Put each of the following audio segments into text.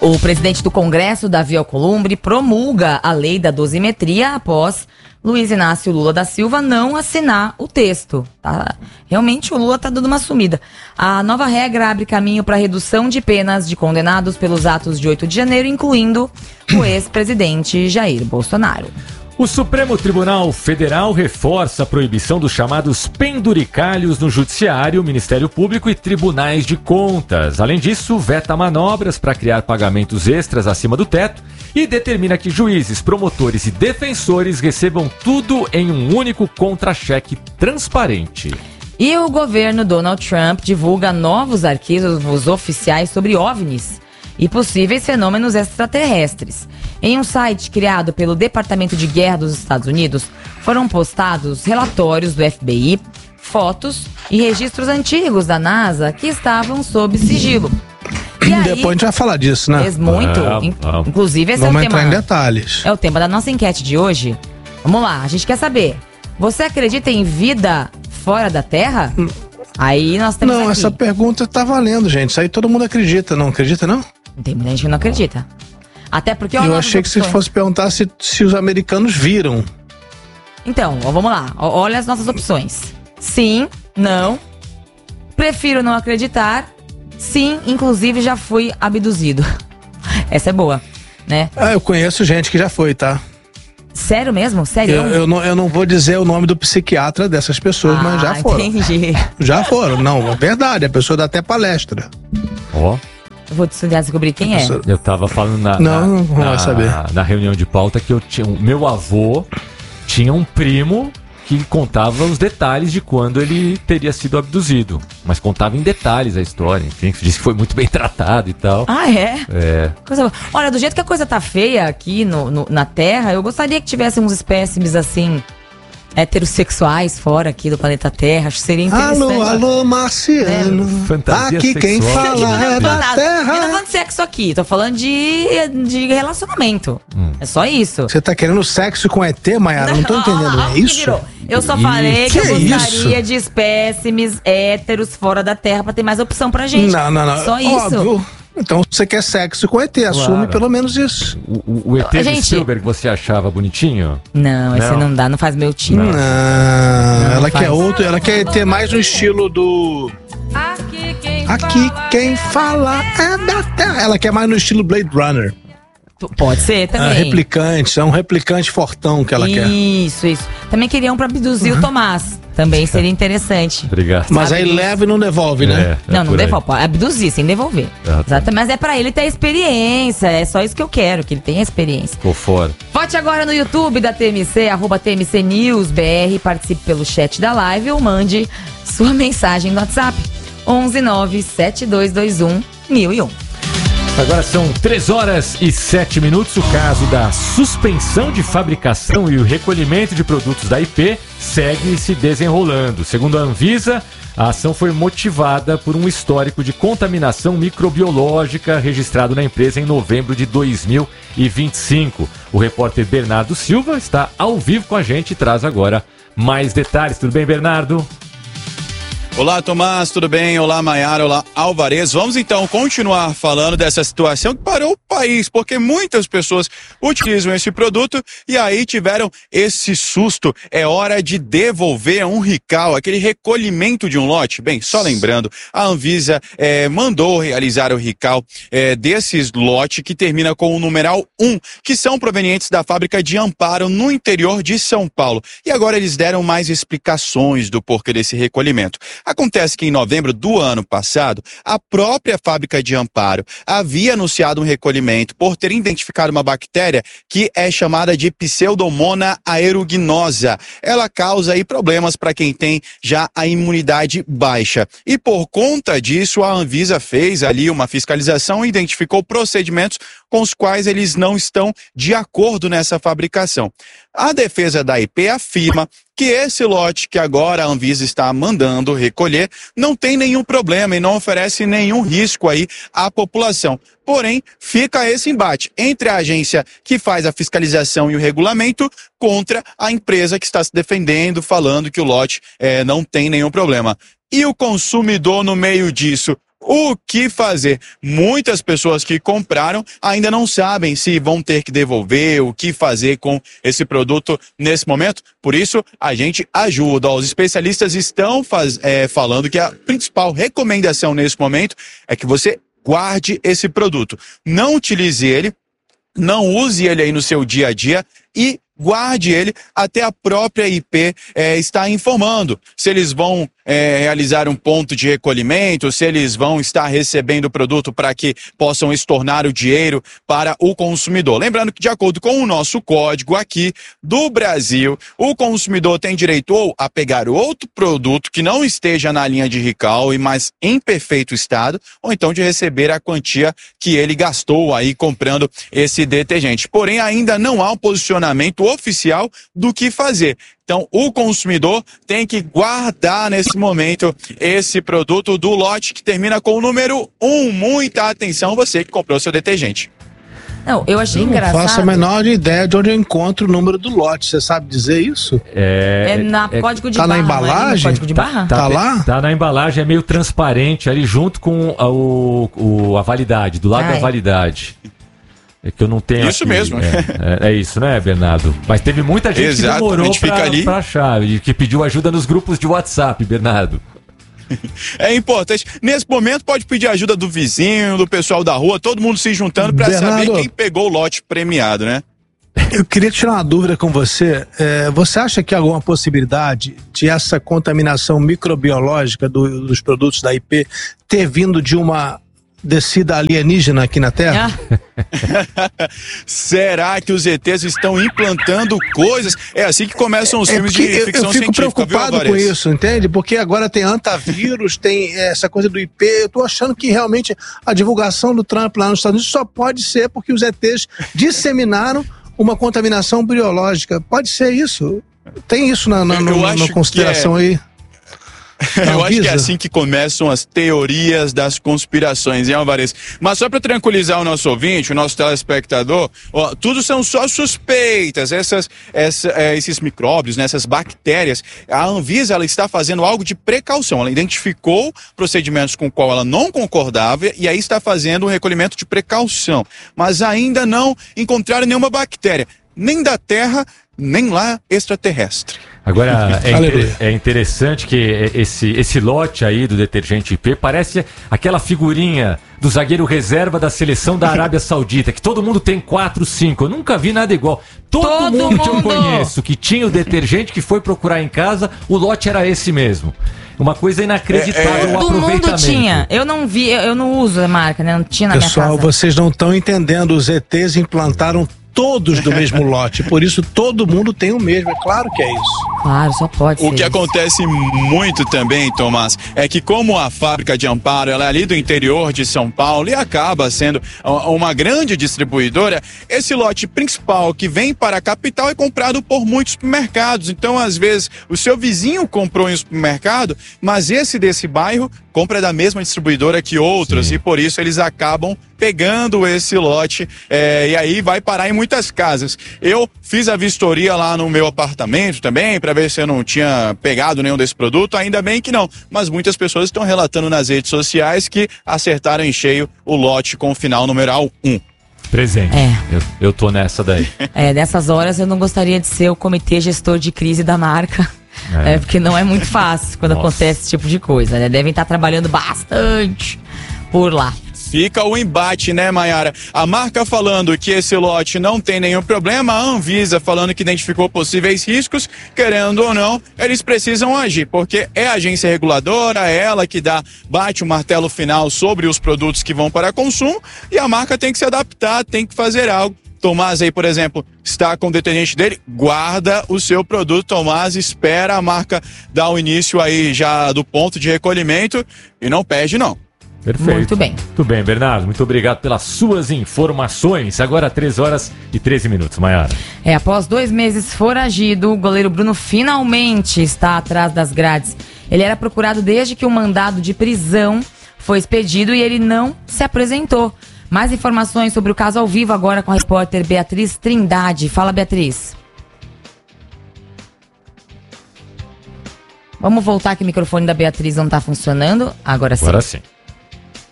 O presidente do Congresso, Davi Alcolumbre, promulga a lei da dosimetria após Luiz Inácio Lula da Silva não assinar o texto. Tá? Realmente o Lula está dando uma sumida. A nova regra abre caminho para a redução de penas de condenados pelos atos de 8 de janeiro, incluindo o ex-presidente Jair Bolsonaro. O Supremo Tribunal Federal reforça a proibição dos chamados penduricalhos no Judiciário, Ministério Público e Tribunais de Contas. Além disso, veta manobras para criar pagamentos extras acima do teto e determina que juízes, promotores e defensores recebam tudo em um único contra-cheque transparente. E o governo Donald Trump divulga novos arquivos oficiais sobre OVNIs e possíveis fenômenos extraterrestres. Em um site criado pelo Departamento de Guerra dos Estados Unidos, foram postados relatórios do FBI, fotos e registros antigos da NASA que estavam sob sigilo. E aí, depois a gente vai falar disso, né? Muito. Inclusive, esse vamos é o tema. Entrar em detalhes. É o tema da nossa enquete de hoje. Vamos lá, a gente quer saber. Você acredita em vida fora da Terra? Aí nós temos aqui. Essa pergunta tá valendo, gente. Isso aí todo mundo acredita, não acredita, não? Tem muita gente que não acredita. Até porque... Eu achei que você fosse perguntar se os americanos viram. Então, vamos lá. Olha as nossas opções. Sim, não. Prefiro não acreditar. Sim, inclusive já fui abduzido. Essa é boa, né? Eu conheço gente que já foi, tá? Sério mesmo? Sério? Eu não vou dizer o nome do psiquiatra dessas pessoas, mas já foram. Entendi. Já foram. Não, é verdade. A pessoa dá até palestra. Ó. Eu vou descobrir quem é. Eu tava falando não vai saber. Na reunião de pauta que eu tinha. Meu avô tinha um primo que contava os detalhes de quando ele teria sido abduzido. Mas contava em detalhes a história, enfim, disse que foi muito bem tratado e tal. Ah, é? É. Olha, do jeito que a coisa tá feia aqui na Terra, eu gostaria que tivesse uns espécimes assim, heterossexuais fora aqui do planeta Terra. Acho que seria interessante. Alô, marciano. Fantasia aqui sexual. quem fala é da Terra. Eu não tô falando de sexo aqui, tô falando de relacionamento. É só isso. Você tá querendo sexo com ET, Mayara? Não tô entendendo. É isso? Eu só falei que eu gostaria de espécimes héteros fora da Terra pra ter mais opção pra gente. Não. Só isso. Óbvio. Então você quer sexo com ET, assume pelo menos isso. O ET de Spielberg você achava bonitinho? Não, esse não dá, não faz meu time. Não, ela quer outro, ela quer ter mais um estilo do... Aqui quem fala é da Terra. Ela quer mais no estilo Blade Runner. Pode ser também. Replicante, é um replicante fortão que ela quer. Isso. Também queriam pra abduzir o Tomás. Também seria interessante. Obrigado. Mas aí leva e não devolve, né? Não devolve. Pode abduzir sem devolver. Exato. Mas é pra ele ter experiência. É só isso que eu quero, que ele tenha experiência. Tô fora. Vote agora no YouTube da TMC, @TMC News BR. Participe pelo chat da live ou mande sua mensagem no WhatsApp. 11972211001. Agora são 3h07. O caso da suspensão de fabricação e o recolhimento de produtos da IP segue se desenrolando. Segundo a Anvisa, a ação foi motivada por um histórico de contaminação microbiológica registrado na empresa em novembro de 2025. O repórter Bernardo Silva está ao vivo com a gente e traz agora mais detalhes. Tudo bem, Bernardo? Olá, Tomás, tudo bem? Olá, Mayara, olá, Alvarez. Vamos então continuar falando dessa situação que parou o país, porque muitas pessoas utilizam esse produto e aí tiveram esse susto. É hora de devolver um recall, aquele recolhimento de um lote. Bem, só lembrando, a Anvisa mandou realizar o recall desses lotes que termina com o numeral 1, que são provenientes da fábrica de Amparo no interior de São Paulo. E agora eles deram mais explicações do porquê desse recolhimento. Acontece que em novembro do ano passado, a própria fábrica de Amparo havia anunciado um recolhimento por ter identificado uma bactéria que é chamada de Pseudomonas aeruginosa. Ela causa aí problemas para quem tem já a imunidade baixa. E por conta disso, a Anvisa fez ali uma fiscalização e identificou procedimentos com os quais eles não estão de acordo nessa fabricação. A defesa da IP afirma que esse lote que agora a Anvisa está mandando recolher não tem nenhum problema e não oferece nenhum risco aí à população. Porém, fica esse embate entre a agência que faz a fiscalização e o regulamento contra a empresa que está se defendendo, falando que o lote não tem nenhum problema. E o consumidor no meio disso? o que fazer. Muitas pessoas que compraram ainda não sabem se vão ter que devolver, o que fazer com esse produto nesse momento. Por isso, a gente ajuda. Os especialistas estão falando que a principal recomendação nesse momento é que você guarde esse produto. Não utilize ele, não use ele aí no seu dia a dia e guarde ele até a própria IP estar informando se eles vão realizar um ponto de recolhimento, se eles vão estar recebendo o produto para que possam estornar o dinheiro para o consumidor. Lembrando que, de acordo com o nosso código aqui do Brasil, o consumidor tem direito ou a pegar outro produto que não esteja na linha de recall, mas em perfeito estado, ou então de receber a quantia que ele gastou aí comprando esse detergente. Porém, ainda não há um posicionamento oficial do que fazer. Então, o consumidor tem que guardar nesse momento esse produto do lote que termina com o número 1. Muita atenção, você que comprou seu detergente. Não, eu achei engraçado. Não faço a menor ideia de onde eu encontro o número do lote. Você sabe dizer isso? Código de barra. Tá na embalagem? Código de barra? Tá lá? Tá na embalagem, é meio transparente ali junto com a validade, do lado da validade. É que eu não tenho isso aqui. Mesmo. É isso, né, Bernardo? Mas teve muita gente que demorou pra achar, que pediu ajuda nos grupos de WhatsApp, Bernardo. É importante. Nesse momento pode pedir ajuda do vizinho, do pessoal da rua, todo mundo se juntando para saber quem pegou o lote premiado, né? Eu queria tirar uma dúvida com você. Você acha que há alguma possibilidade de essa contaminação microbiológica dos produtos da IP ter vindo de uma descida alienígena aqui na Terra? Será que os ETs estão implantando coisas? É assim que começam os filmes de ficção científica. Eu fico preocupado com isso, entende? Porque agora tem antavírus, tem essa coisa do IP. Eu tô achando que realmente a divulgação do Trump lá nos Estados Unidos só pode ser porque os ETs disseminaram uma contaminação biológica. Pode ser isso? Tem isso na consideração aí? Eu acho que é assim que começam as teorias das conspirações, hein, Alvarez? Mas só para tranquilizar o nosso ouvinte, o nosso telespectador, tudo são só suspeitas, esses micróbios, né, essas bactérias. A Anvisa, ela está fazendo algo de precaução, ela identificou procedimentos com o qual ela não concordava e aí está fazendo um recolhimento de precaução. Mas ainda não encontraram nenhuma bactéria, nem da Terra, nem lá extraterrestre. Agora, é interessante que esse lote aí do detergente IP parece aquela figurinha do zagueiro reserva da seleção da Arábia Saudita, que todo mundo tem 4, 5. Eu nunca vi nada igual. Todo mundo que eu conheço que tinha o detergente, que foi procurar em casa, o lote era esse mesmo. Uma coisa inacreditável, o aproveitamento. Todo mundo tinha. Eu não vi, eu não uso a marca, né? Não tinha na minha casa. Pessoal, vocês não estão entendendo. Os ETs implantaram todos do mesmo lote, por isso todo mundo tem o mesmo, é claro que é isso. Claro, só pode ser. O que acontece muito também, Tomás, é que como a fábrica de Amparo ela é ali do interior de São Paulo e acaba sendo uma grande distribuidora, esse lote principal que vem para a capital é comprado por muitos supermercados. Então, às vezes, o seu vizinho comprou em um supermercado, mas esse desse bairro compra da mesma distribuidora que outros. Sim. E por isso eles acabam pegando esse lote e aí vai parar em muitas casas. Eu fiz a vistoria lá no meu apartamento também para ver se eu não tinha pegado nenhum desse produto, ainda bem que não, mas muitas pessoas estão relatando nas redes sociais que acertaram em cheio o lote com o final numeral 1. Presente. Eu tô nessa daí. Nessas horas eu não gostaria de ser o comitê gestor de crise da marca. Porque não é muito fácil quando acontece esse tipo de coisa, né? Devem estar trabalhando bastante por lá. Fica o embate, né, Mayara? A marca falando que esse lote não tem nenhum problema, a Anvisa falando que identificou possíveis riscos, querendo ou não, eles precisam agir, porque é a agência reguladora, é ela que bate o martelo final sobre os produtos que vão para consumo, e a marca tem que se adaptar, tem que fazer algo. Tomás aí, por exemplo, está com o detergente dele, guarda o seu produto, Tomás, espera a marca dar o início aí já do ponto de recolhimento e não perde não. Perfeito. Muito bem. Muito bem, Bernardo. Muito obrigado pelas suas informações. Agora 3h13, Mayara. Após 2 meses foragido, o goleiro Bruno finalmente está atrás das grades. Ele era procurado desde que o mandado de prisão foi expedido e ele não se apresentou. Mais informações sobre o caso ao vivo agora com a repórter Beatriz Trindade. Fala, Beatriz. Vamos voltar que o microfone da Beatriz não está funcionando. Agora sim. Agora sim.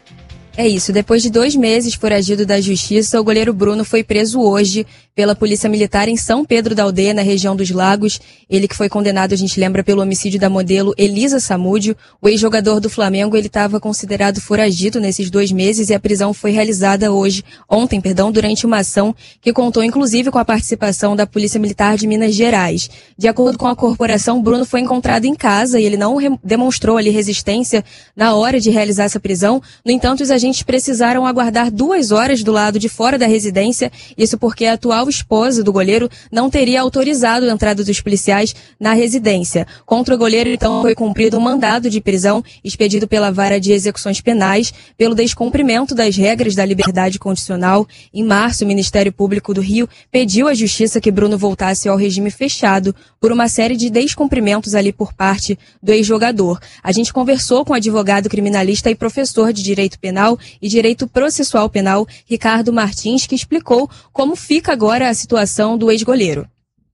É isso, depois de 2 meses foragido da justiça, o goleiro Bruno foi preso hoje pela Polícia Militar em São Pedro da Aldeia, na região dos Lagos. Ele que foi condenado, a gente lembra, pelo homicídio da modelo Elisa Samúdio. O ex-jogador do Flamengo, ele estava considerado foragido nesses 2 meses e a prisão foi realizada ontem, durante uma ação que contou inclusive com a participação da Polícia Militar de Minas Gerais. De acordo com a corporação, Bruno foi encontrado em casa e ele não demonstrou ali resistência na hora de realizar essa prisão. No entanto, os agentes precisaram aguardar 2 horas do lado de fora da residência, isso porque a atual esposa do goleiro não teria autorizado a entrada dos policiais na residência. Contra o goleiro, então, foi cumprido um mandado de prisão expedido pela Vara de Execuções Penais pelo descumprimento das regras da liberdade condicional. Em março, o Ministério Público do Rio pediu à Justiça que Bruno voltasse ao regime fechado por uma série de descumprimentos ali por parte do ex-jogador. A gente conversou com o advogado criminalista e professor de Direito Penal e Direito Processual Penal, Ricardo Martins, que explicou como fica agora a situação do ex-goleiro.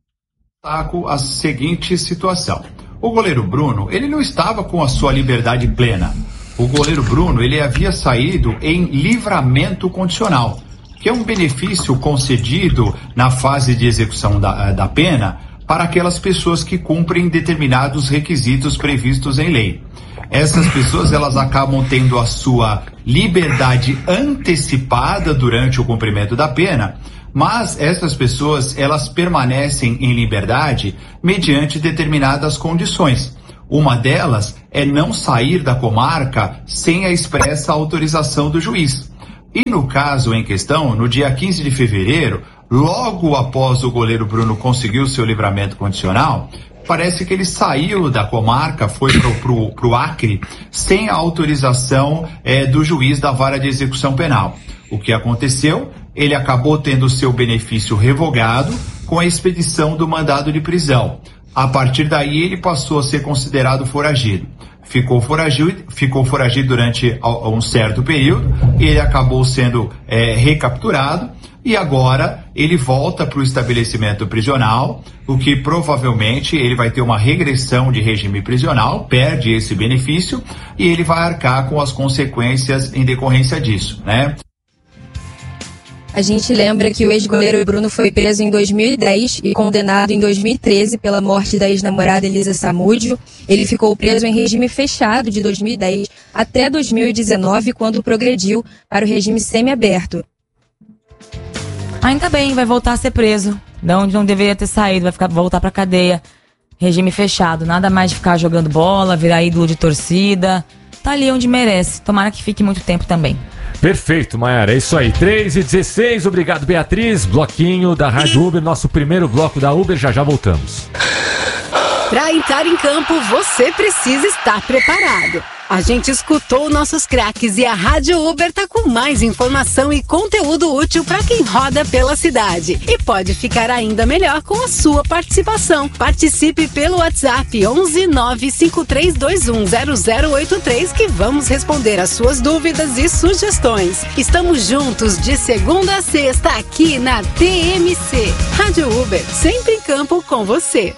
Destaco a seguinte situação. O goleiro Bruno, ele não estava com a sua liberdade plena. O goleiro Bruno, ele havia saído em livramento condicional, que é um benefício concedido na fase de execução da pena para aquelas pessoas que cumprem determinados requisitos previstos em lei. Essas pessoas, elas acabam tendo a sua liberdade antecipada durante o cumprimento da pena, mas essas pessoas, elas permanecem em liberdade mediante determinadas condições. Uma delas é não sair da comarca sem a expressa autorização do juiz. E no caso em questão, no dia 15 de fevereiro, logo após o goleiro Bruno conseguir o seu livramento condicional, parece que ele saiu da comarca, foi pro Acre, sem a autorização do juiz da Vara de Execução Penal. O que aconteceu? Ele acabou tendo o seu benefício revogado com a expedição do mandado de prisão. A partir daí, ele passou a ser considerado foragido. Ficou foragido durante um certo período, ele acabou sendo recapturado e agora ele volta para o estabelecimento prisional, o que provavelmente ele vai ter uma regressão de regime prisional, perde esse benefício e ele vai arcar com as consequências em decorrência disso, né? A gente lembra que o ex-goleiro Bruno foi preso em 2010 e condenado em 2013 pela morte da ex-namorada Elisa Samúdio. Ele ficou preso em regime fechado de 2010 até 2019, quando progrediu para o regime semiaberto. Ainda bem, vai voltar a ser preso. De onde não deveria ter saído, vai voltar pra cadeia. Regime fechado, nada mais de ficar jogando bola, virar ídolo de torcida. Tá ali onde merece. Tomara que fique muito tempo também. Perfeito, Maiara, é isso aí. 3h16, obrigado, Beatriz. Bloquinho da Rádio Uber, nosso primeiro bloco da Uber, já voltamos. Para entrar em campo, você precisa estar preparado. A gente escutou nossos craques e a Rádio Uber tá com mais informação e conteúdo útil para quem roda pela cidade. E pode ficar ainda melhor com a sua participação. Participe pelo WhatsApp 11 95321 0083 que vamos responder as suas dúvidas e sugestões. Estamos juntos de segunda a sexta aqui na TMC. Rádio Uber, sempre em campo com você.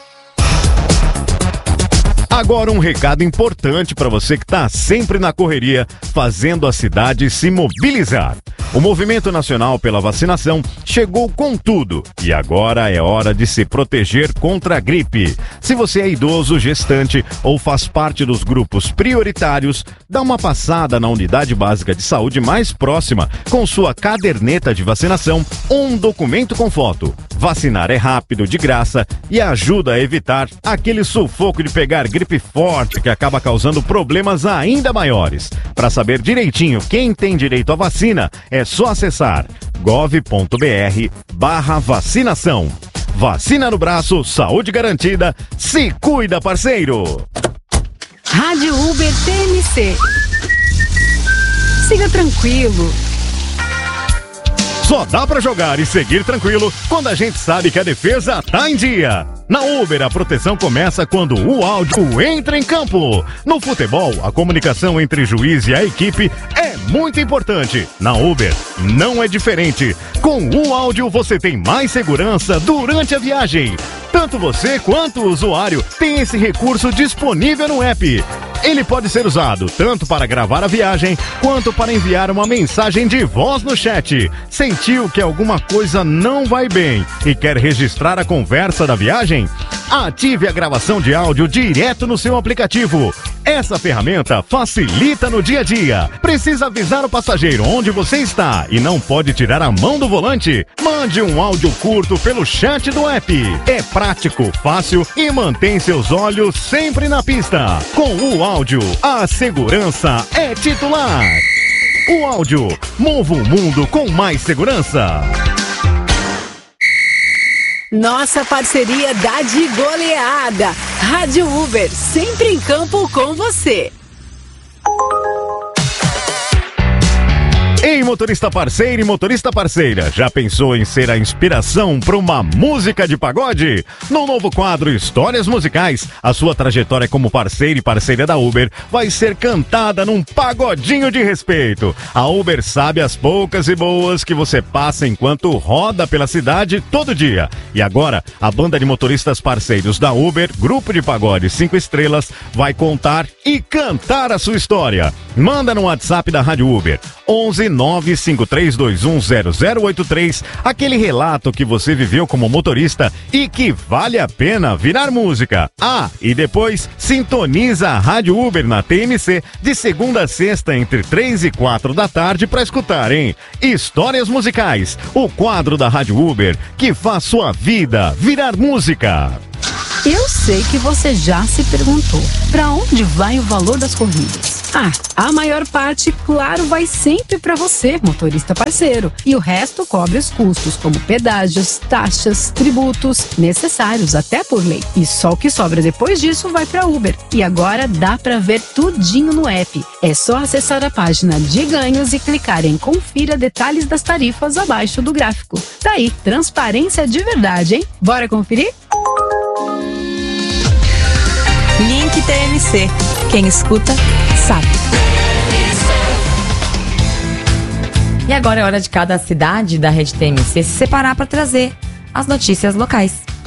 Agora um recado importante para você que está sempre na correria, fazendo a cidade se mobilizar. O Movimento Nacional pela Vacinação chegou com tudo e agora é hora de se proteger contra a gripe. Se você é idoso, gestante ou faz parte dos grupos prioritários, dá uma passada na unidade básica de saúde mais próxima com sua caderneta de vacinação ou um documento com foto. Vacinar é rápido, de graça e ajuda a evitar aquele sufoco de pegar gripe forte que acaba causando problemas ainda maiores. Para saber direitinho quem tem direito à vacina, é só acessar gov.br/vacinação. Vacina no braço, saúde garantida, se cuida, parceiro! Rádio Uber TMC. Siga tranquilo. Só dá pra jogar e seguir tranquilo quando a gente sabe que a defesa tá em dia. Na Uber, a proteção começa quando o áudio entra em campo. No futebol, a comunicação entre juiz e a equipe é muito importante. Na Uber, não é diferente. Com o áudio, você tem mais segurança durante a viagem. Tanto você quanto o usuário tem esse recurso disponível no app. Ele pode ser usado tanto para gravar a viagem, quanto para enviar uma mensagem de voz no chat. Sentiu que alguma coisa não vai bem e quer registrar a conversa da viagem? Ative a gravação de áudio direto no seu aplicativo. Essa ferramenta facilita no dia a dia. Precisa avisar o passageiro onde você está e não pode tirar a mão do volante? Mande um áudio curto pelo chat do app. É prático, fácil e mantém seus olhos sempre na pista. Com o áudio, a segurança é titular. O áudio move o mundo com mais segurança. Nossa parceria dá de goleada. Rádio Uber, sempre em campo com você. Ei, motorista parceiro e motorista parceira, já pensou em ser a inspiração para uma música de pagode? No novo quadro Histórias Musicais, a sua trajetória como parceiro e parceira da Uber vai ser cantada num pagodinho de respeito. A Uber sabe as poucas e boas que você passa enquanto roda pela cidade todo dia. E agora, a banda de motoristas parceiros da Uber, Grupo de Pagode 5 Estrelas, vai contar e cantar a sua história. Manda no WhatsApp da Rádio Uber, 11-953210083, aquele relato que você viveu como motorista e que vale a pena virar música. Ah, e depois sintoniza a Rádio Uber na TMC de segunda a sexta entre 3 e 4 da tarde para escutar, hein? Histórias Musicais, o quadro da Rádio Uber que faz sua vida virar música. Eu sei que você já se perguntou, para onde vai o valor das corridas? A maior parte, claro, vai sempre para você, motorista parceiro. E o resto cobre os custos, como pedágios, taxas, tributos, necessários até por lei. E só o que sobra depois disso vai para Uber. E agora dá para ver tudinho no app. É só acessar a página de ganhos e clicar em confira detalhes das tarifas abaixo do gráfico. Tá aí, transparência de verdade, hein? Bora conferir? Link TMC. Quem escuta, sabe. E agora é hora de cada cidade da rede TMC se separar para trazer as notícias locais.